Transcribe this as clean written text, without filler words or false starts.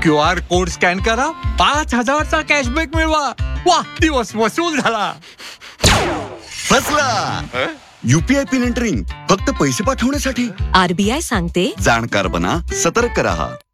QR code scan करा, 5,000चा cashback मिळवा. वा, दिवस वसूल झाला. फसला. UPI पिन एंटरिंग फक्त पैसे पाठवण्यासाठी. RBI सांगते, जाणकार बना, सतर्क रहा.